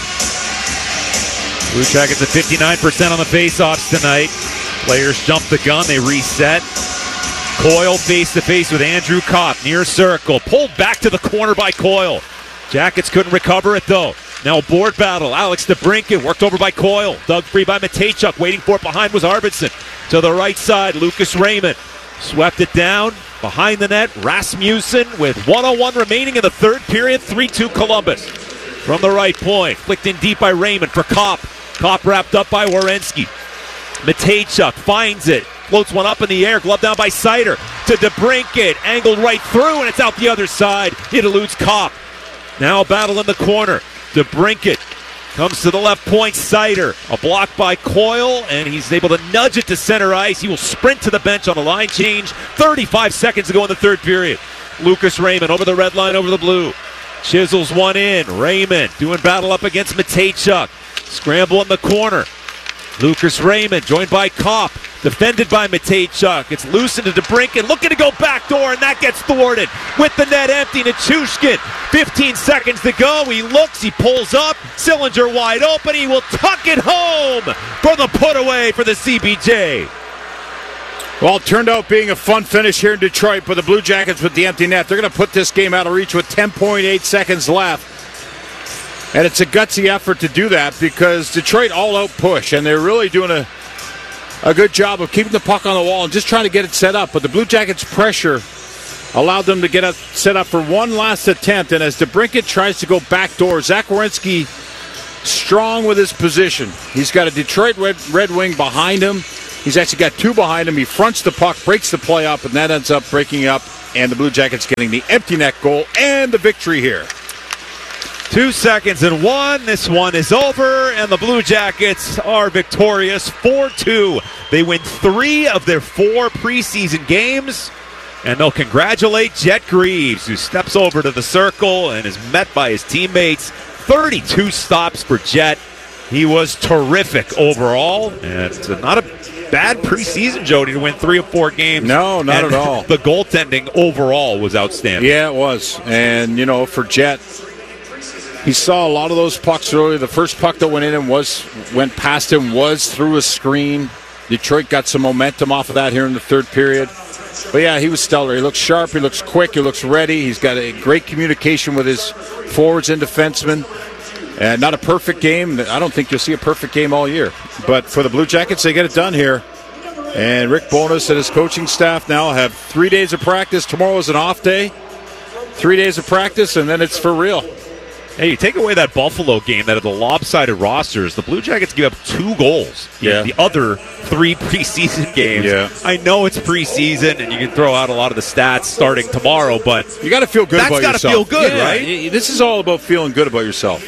Blue Jackets at 59% on the face-offs tonight. Players jump the gun, they reset. Coyle face-to-face with Andrew Kopp, near circle. Pulled back to the corner by Coyle. Jackets couldn't recover it, though. Now a board battle. Alex DeBrincat worked over by Coyle. Dug free by Matejchuk. Waiting for it behind was Arvidsson. To the right side, Lucas Raymond. Swept it down. Behind the net, Rasmussen with 1:01 remaining in the third period. 3-2 Columbus. From the right point. Flicked in deep by Raymond for Kopp. Kopp wrapped up by Werenski. Matejchuk finds it. Floats one up in the air. Glove down by Seider. To DeBrincat. Angled right through, and it's out the other side. It eludes Kopp. Now a battle in the corner. DeBrincat comes to the left point. Seider. A block by Coyle, and he's able to nudge it to center ice. He will sprint to the bench on a line change. 35 seconds to go in the third period. Lucas Raymond over the red line, over the blue. Chisels one in. Raymond doing battle up against Matejchuk. Scramble in the corner. Lucas Raymond joined by Kopp. Defended by Matejchuk. It's loosened to DeBrincat. Looking to go backdoor, and that gets thwarted. With the net empty, Nichushkin. 15 seconds to go. He looks. He pulls up. Sillinger wide open. He will tuck it home for the put away for the CBJ. Well, it turned out being a fun finish here in Detroit, but the Blue Jackets with the empty net. They're going to put this game out of reach with 10.8 seconds left. And it's a gutsy effort to do that because Detroit all-out push, and they're really doing a good job of keeping the puck on the wall and just trying to get it set up. But the Blue Jackets' pressure allowed them to get it set up for one last attempt. And as DeBrincat tries to go backdoor, Zach Werenski strong with his position. He's got a Detroit Red Wing behind him. He's actually got 2 behind him. He fronts the puck, breaks the play up, and that ends up breaking up. And the Blue Jackets getting the empty net goal and the victory here. 2 seconds and 1. This one is over, and the Blue Jackets are victorious 4-2. They win 3 of their 4 preseason games, and they'll congratulate Jet Greaves, who steps over to the circle and is met by his teammates. 32 stops for Jet. He was terrific overall, and not a bad preseason, Jody, to win 3 of 4 games. No, not and at all. The goaltending overall was outstanding. Yeah, it was. And, for Jet, he saw a lot of those pucks earlier. The first puck that went in and went past him was through a screen. Detroit got some momentum off of that here in the third period. But, yeah, he was stellar. He looks sharp. He looks quick. He looks ready. He's got a great communication with his forwards and defensemen. And not a perfect game. I don't think you'll see a perfect game all year. But for the Blue Jackets, they get it done here. And Rick Bowness and his coaching staff now have 3 days of practice. Tomorrow is an off day. 3 days of practice, and then it's for real. Hey, you take away that Buffalo game that had the lopsided rosters, the Blue Jackets give up 2 goals in the other 3 preseason games. Yeah. I know it's preseason, and you can throw out a lot of the stats starting tomorrow, but you got to feel good about yourself. That's got to feel good, right? This is all about feeling good about yourself.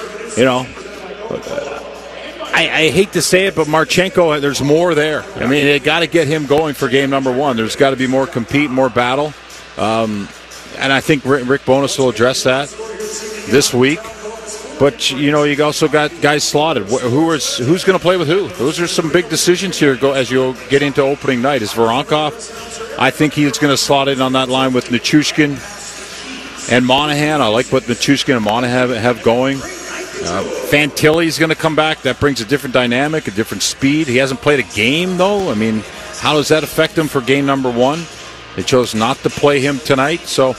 I hate to say it, but Marchenko, there's more there. I mean, they got to get him going for game number 1. There's got to be more compete, more battle. And I think Rick Bowness will address that this week. But, you also got guys slotted. Who's going to play with who? Those are some big decisions here as you get into opening night. Is Voronkov? I think he's going to slot in on that line with Nichushkin and Monahan. I like what Nichushkin and Monahan have going. Fantilli's going to come back. That brings a different dynamic, a different speed. He hasn't played a game, though. I mean, how does that affect him for game number 1? They chose not to play him tonight, so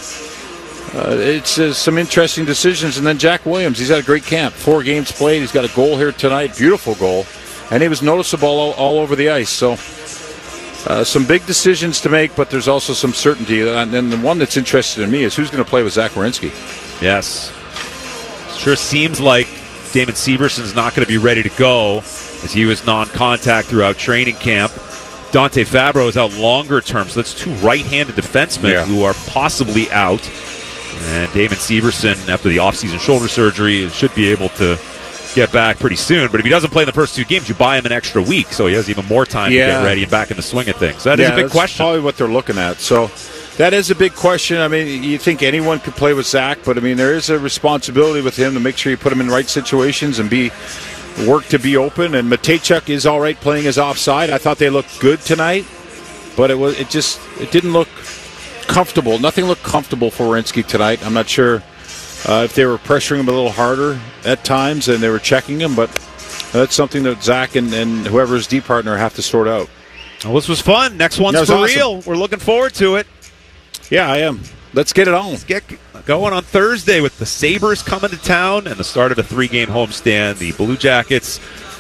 it's some interesting decisions. And then Jack Williams, he's had a great camp. 4 games played. He's got a goal here tonight, beautiful goal. And he was noticeable all over the ice. So some big decisions to make, but there's also some certainty. And then the one that's interested in me is who's going to play with Zach Werenski. Yes. Sure seems like Damon Severson's not going to be ready to go as he was non-contact throughout training camp. Dante Fabro is out longer term, so that's 2 right-handed defensemen who are possibly out. And Damon Severson, after the offseason shoulder surgery, should be able to get back pretty soon. But if he doesn't play in the first 2 games, you buy him an extra week, so he has even more time to get ready and back in the swing of things. So that is a big question. Probably what they're looking at. So that is a big question. I mean, you think anyone could play with Zach, but I mean, there is a responsibility with him to make sure you put him in right situations and work to be open. And Matejchuk is all right playing his offside. I thought they looked good tonight, but it didn't look comfortable. Nothing looked comfortable for Werenski tonight. I'm not sure if they were pressuring him a little harder at times and they were checking him, but that's something that Zach and whoever his D partner have to sort out. Well, this was fun. Next one's for real. We're looking forward to it. Yeah, I am. Let's get it on. Let's get going on Thursday with the Sabres coming to town and the start of a 3-game homestand. The Blue Jackets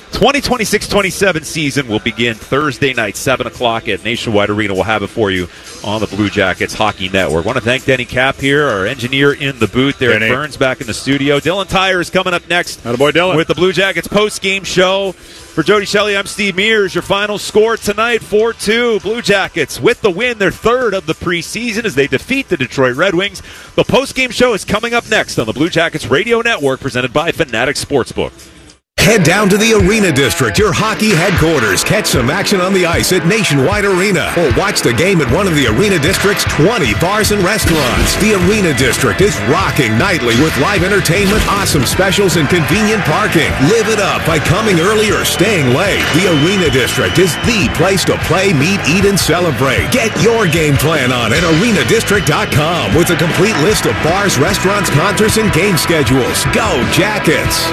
2026-27 season will begin Thursday night, 7 o'clock at Nationwide Arena. We'll have it for you on the Blue Jackets Hockey Network. I want to thank Denny Kapp here, our engineer in the booth there. Denny. Burns back in the studio. Dylan Tyre is coming up next. Attaboy, Dylan. With the Blue Jackets post-game show. For Jody Shelley, I'm Steve Mears. Your final score tonight, 4-2. Blue Jackets with the win, their 3rd of the preseason as they defeat the Detroit Red Wings. The post-game show is coming up next on the Blue Jackets Radio Network, presented by Fanatics Sportsbook. Head down to the Arena District, your hockey headquarters. Catch some action on the ice at Nationwide Arena, or watch the game at one of the Arena District's 20 bars and restaurants. The Arena District is rocking nightly with live entertainment, awesome specials, and convenient parking. Live it up by coming early or staying late. The Arena District is the place to play, meet, eat, and celebrate. Get your game plan on at arenadistrict.com with a complete list of bars, restaurants, concerts, and game schedules. Go Jackets!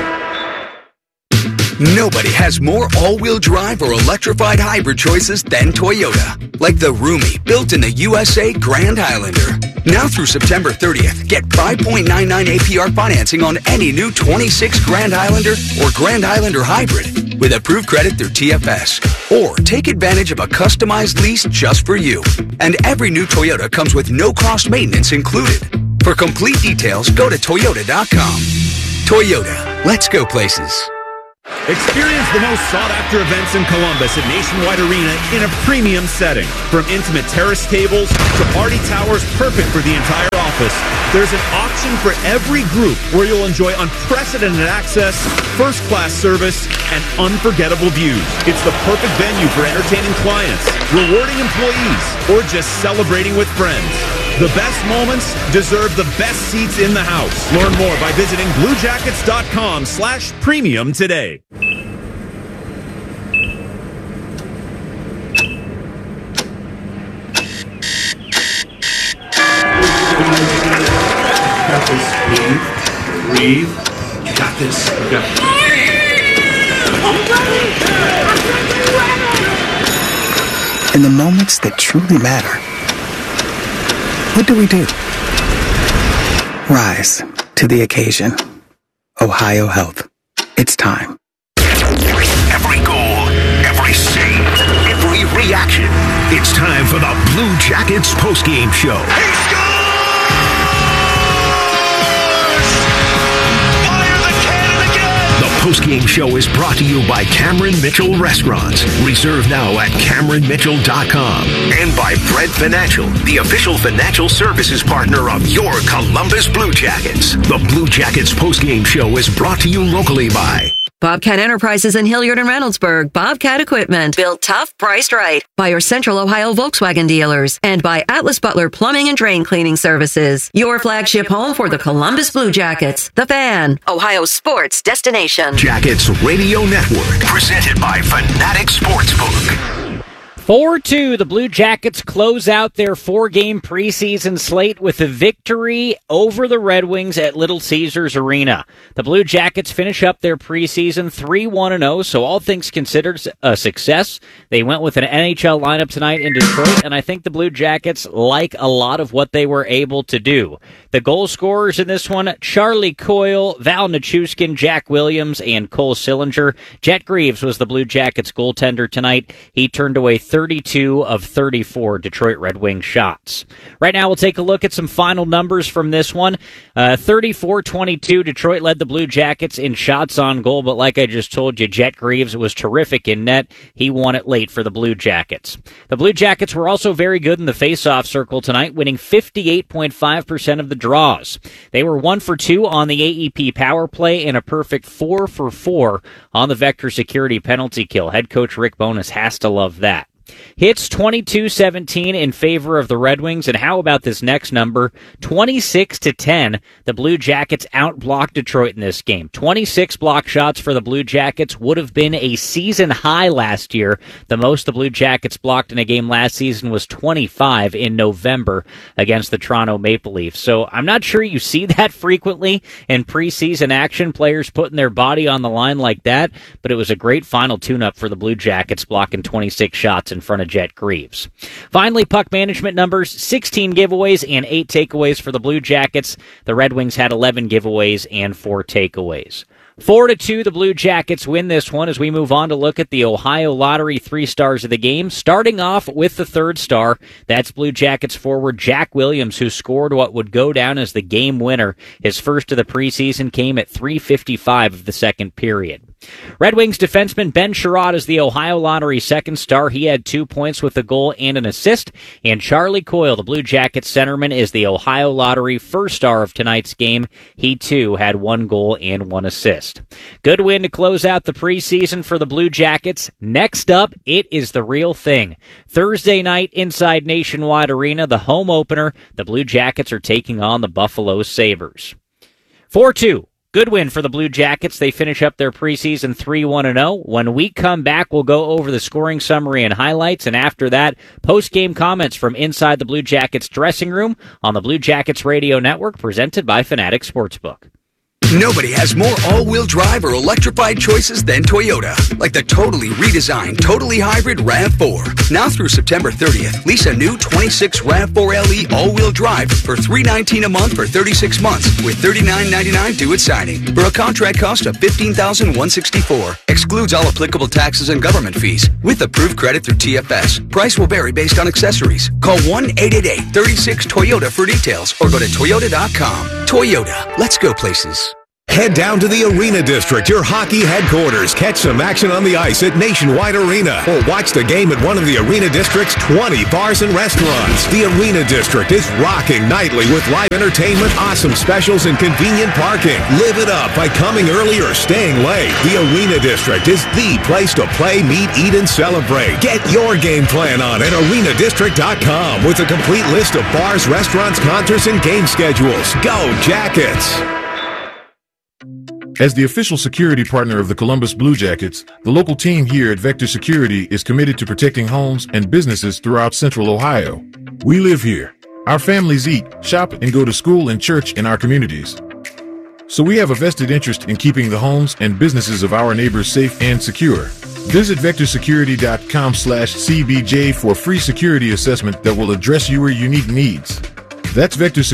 Nobody has more all-wheel drive or electrified hybrid choices than Toyota. Like the roomy, built-in-the USA Grand Highlander. Now through September 30th, get 5.99 APR financing on any new 26 Grand Highlander or Grand Highlander Hybrid with approved credit through TFS. Or take advantage of a customized lease just for you. And every new Toyota comes with no-cost maintenance included. For complete details, go to Toyota.com. Toyota, let's go places. Experience the most sought-after events in Columbus at Nationwide Arena in a premium setting. From intimate terrace tables to party towers perfect for the entire office, there's an option for every group where you'll enjoy unprecedented access, first-class service, and unforgettable views. It's the perfect venue for entertaining clients, rewarding employees, or just celebrating with friends. The best moments deserve the best seats in the house. Learn more by visiting bluejackets.com/premium today. Got this. Breathe. You got this. You got this. In the moments that truly matter, what do? Rise to the occasion. Ohio Health. It's time. Every goal, every save, every reaction. It's time for the Blue Jackets postgame show. He The postgame show is brought to you by Cameron Mitchell Restaurants. Reserve now at CameronMitchell.com. And by Bread Financial, the official financial services partner of your Columbus Blue Jackets. The Blue Jackets postgame show is brought to you locally by Bobcat Enterprises in Hilliard and Reynoldsburg. Bobcat Equipment. Built tough, priced right. By your Central Ohio Volkswagen dealers. And by Atlas Butler Plumbing and Drain Cleaning Services. Your flagship home for the Columbus Blue Jackets. The Fan. Ohio's sports destination. Jackets Radio Network. Presented by Fanatic Sportsbook. 4-2, the Blue Jackets close out their four-game preseason slate with a victory over the Red Wings at Little Caesars Arena. The Blue Jackets finish up their preseason 3-1-0, so all things considered a success. They went with an NHL lineup tonight in Detroit, and I think the Blue Jackets like a lot of what they were able to do. The goal scorers in this one, Charlie Coyle, Val Nichushkin, Jack Williams, and Cole Sillinger. Jet Greaves was the Blue Jackets goaltender tonight. He turned away 32 of 34 Detroit Red Wings shots. Right now, we'll take a look at some final numbers from this one. 34-22, Detroit led the Blue Jackets in shots on goal, but like I just told you, Jet Greaves was terrific in net. He won it late for the Blue Jackets. The Blue Jackets were also very good in the face-off circle tonight, winning 58.5% of the draws. They were 1 for 2 on the AEP power play and a perfect 4 for 4 on the Vector Security penalty kill. Head coach Rick Bowness has to love that. Hits 22-17 in favor of the Red Wings, and how about this next number? 26-10, the Blue Jackets outblocked Detroit in this game. 26 block shots for the Blue Jackets would have been a season high last year. The most the Blue Jackets blocked in a game last season was 25 in November against the Toronto Maple Leafs. So I'm not sure you see that frequently in preseason action, players putting their body on the line like that, but it was a great final tune-up for the Blue Jackets, blocking 26 shots in front of Jet Greaves. Finally, puck management numbers, 16 giveaways and 8 takeaways for the Blue Jackets. The Red Wings had 11 giveaways and 4 takeaways. 4-2, the Blue Jackets win this one as we move on to look at the Ohio Lottery 3 stars of the game. Starting off with the third star, that's Blue Jackets forward Jack Williams, who scored what would go down as the game winner. His first of the preseason came at 3:55 of the second period. Red Wings defenseman Ben Sherrod is the Ohio Lottery second star. He had 2 points with a goal and an assist. And Charlie Coyle, the Blue Jackets centerman, is the Ohio Lottery first star of tonight's game. He, too, had 1 goal and 1 assist. Good win to close out the preseason for the Blue Jackets. Next up, it is the real thing. Thursday night inside Nationwide Arena, the home opener, the Blue Jackets are taking on the Buffalo Sabres. 4-2. Good win for the Blue Jackets. They finish up their preseason 3-1-0. When we come back, we'll go over the scoring summary and highlights, and after that, post-game comments from inside the Blue Jackets dressing room on the Blue Jackets Radio Network, presented by Fanatic Sportsbook. Nobody has more all-wheel drive or electrified choices than Toyota. Like the totally redesigned, totally hybrid RAV4. Now through September 30th, lease a new 26 RAV4 LE all-wheel drive for $319 a month for 36 months with $39.99 due at signing. For a contract cost of $15,164. Excludes all applicable taxes and government fees. With approved credit through TFS. Price will vary based on accessories. Call 1-888-36-TOYOTA for details or go to Toyota.com. Toyota. Let's go places. Head down to the Arena District, your hockey headquarters. Catch some action on the ice at Nationwide Arena, or watch the game at one of the Arena District's 20 bars and restaurants. The Arena District is rocking nightly with live entertainment, awesome specials, and convenient parking. Live it up by coming early or staying late. The Arena District is the place to play, meet, eat, and celebrate. Get your game plan on at arenadistrict.com with a complete list of bars, restaurants, concerts, and game schedules. Go Jackets! As the official security partner of the Columbus Blue Jackets, the local team here at Vector Security is committed to protecting homes and businesses throughout Central Ohio. We live here. Our families eat, shop, and go to school and church in our communities. So we have a vested interest in keeping the homes and businesses of our neighbors safe and secure. Visit vectorsecurity.com/CBJ for a free security assessment that will address your unique needs. That's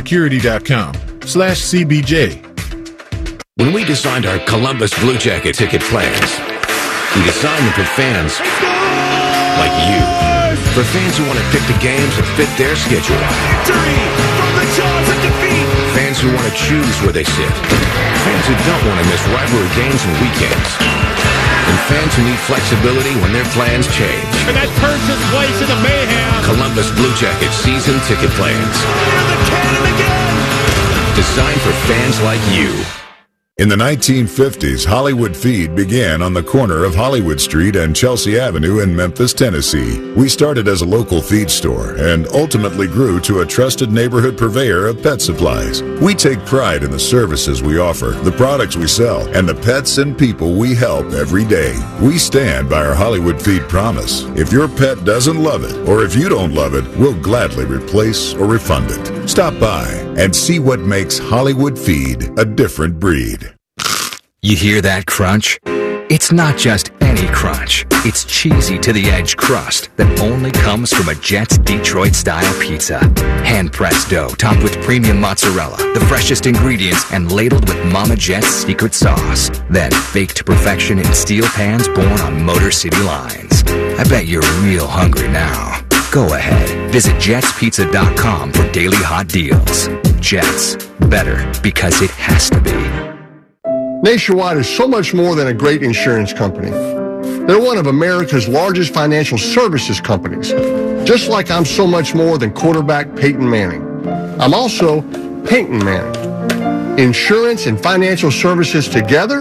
vectorsecurity.com/CBJ. When we designed our Columbus Blue Jacket ticket plans, we designed them for fans like you. For fans who want to pick the games that fit their schedule. Victory from the jaws of defeat. Fans who want to choose where they sit. Fans who don't want to miss rivalry games and weekends. And fans who need flexibility when their plans change. And that turns this place into mayhem. Columbus Blue Jacket season ticket plans. Fire the cannon again. Designed for fans like you. In the 1950s, Hollywood Feed began on the corner of Hollywood Street and Chelsea Avenue in Memphis, Tennessee. We started as a local feed store and ultimately grew to a trusted neighborhood purveyor of pet supplies. We take pride in the services we offer, the products we sell, and the pets and people we help every day. We stand by our Hollywood Feed promise. If your pet doesn't love it, or if you don't love it, we'll gladly replace or refund it. Stop by and see what makes Hollywood Feed a different breed. You hear that crunch? It's not just any crunch. It's cheesy to the edge crust that only comes from a Jets Detroit-style pizza. Hand-pressed dough topped with premium mozzarella, the freshest ingredients, and ladled with Mama Jet's secret sauce. Then baked to perfection in steel pans born on Motor City lines. I bet you're real hungry now. Go ahead. Visit jetspizza.com for daily hot deals. Jets. Better because it has to be. Nationwide is so much more than a great insurance company. They're one of America's largest financial services companies. Just like I'm so much more than quarterback Peyton Manning. I'm also Peyton Manning. Insurance and financial services together,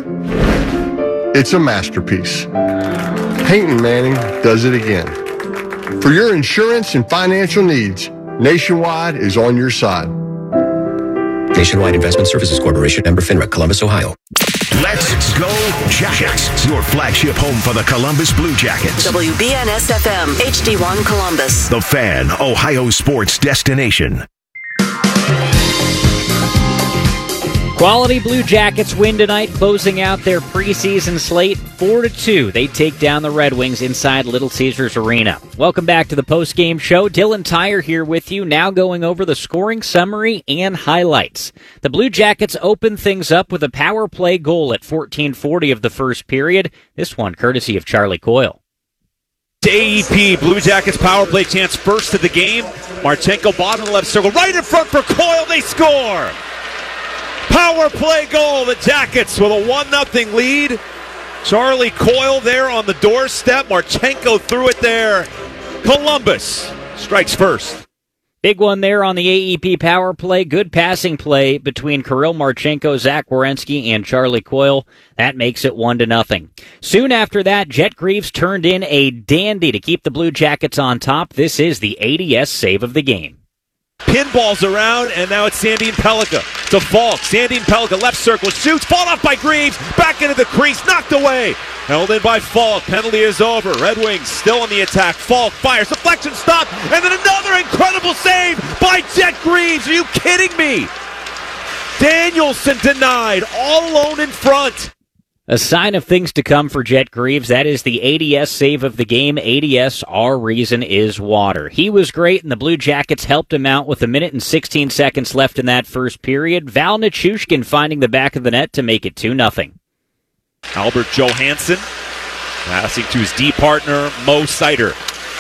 it's a masterpiece. Peyton Manning does it again. For your insurance and financial needs, Nationwide is on your side. Nationwide Investment Services Corporation, member FINRA, Columbus, Ohio. Let's go Jackets, your flagship home for the Columbus Blue Jackets. WBNS FM, HD1 Columbus. The Fan, Ohio sports destination. Quality Blue Jackets win tonight, closing out their preseason slate 4-2. They take down the Red Wings inside Little Caesars Arena. Welcome back to the postgame show. Dylan Tyre here with you, now going over the scoring summary and highlights. The Blue Jackets open things up with a power play goal at 14:40 of the first period. This one courtesy of Charlie Coyle. AEP, Blue Jackets power play chance first of the game. Marchenko bottom of the left circle, right in front for Coyle. They score! Power play goal, the Jackets with a 1-0 lead. Charlie Coyle there on the doorstep. Marchenko threw it there. Columbus strikes first. Big one there on the AEP power play. Good passing play between Kirill Marchenko, Zach Werenski, and Charlie Coyle. That makes it 1-0. Soon after that, Jet Greaves turned in a dandy to keep the Blue Jackets on top. This is the ADS save of the game. Pinballs around, and now it's Sandine Pellica to Falk. Sandine Pellica, left circle, shoots, fought off by Greaves, back into the crease, knocked away. Held in by Falk. Penalty is over. Red Wings still on the attack. Falk fires, deflection stop, and then another incredible save by Jet Greaves. Are you kidding me? Danielson denied, all alone in front. A sign of things to come for Jet Greaves. That is the ADS save of the game. ADS, our reason is water. He was great, and the Blue Jackets helped him out with 1 minute and 16 seconds left in that first period. Val Nichushkin finding the back of the net to make it 2-0. Albert Johansson passing to his D partner, Mo Sider.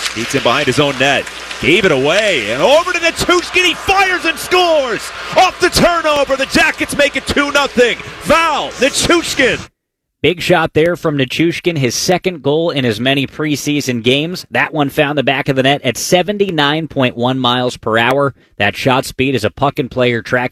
Beats him behind his own net. Gave it away, and over to Nichushkin. He fires and scores! Off the turnover, the Jackets make it 2-0. Val Nichushkin. Big shot there from Nichushkin, his second goal in as many preseason games. That one found the back of the net at 79.1 miles per hour. That shot speed as a puck and player tracking